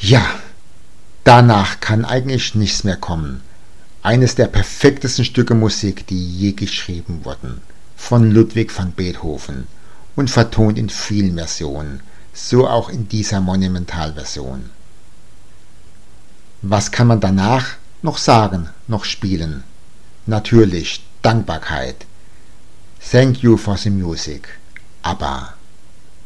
Ja, danach kann eigentlich nichts mehr kommen. Eines der perfektesten Stücke Musik, die je geschrieben wurden, von Ludwig van Beethoven und vertont in vielen Versionen, so auch in dieser Monumentalversion. Was kann man danach noch sagen, noch spielen? Natürlich Dankbarkeit. Thank you for the music. ABBA.